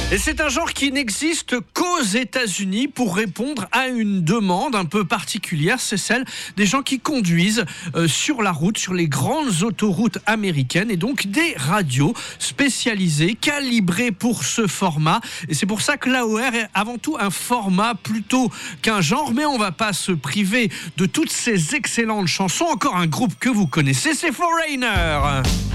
Et c'est un genre qui n'existe qu'aux États-Unis pour répondre à une demande un peu particulière. C'est celle des gens qui conduisent sur la route, sur les grandes autoroutes américaines, et donc des radios spécialisées, calibrées pour ce format. Et c'est pour ça que l'AOR est avant tout un format plutôt qu'un genre. Mais on ne va pas se priver de toutes ces excellentes chansons. Encore un groupe que vous connaissez, c'est Foreigner.